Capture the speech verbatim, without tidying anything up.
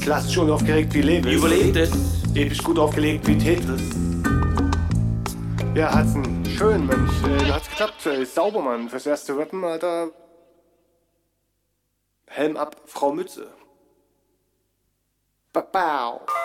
Klassisch unaufgeregt wie Levis. Überlebt es. Episch gut aufgelegt wie Tetris. Ja, Hudson, schön, Mensch. Äh, hat's geklappt. Äh, sauber, Mann. Fürs erste Rappen, Alter. Helm ab, Frau Mütze. Babau.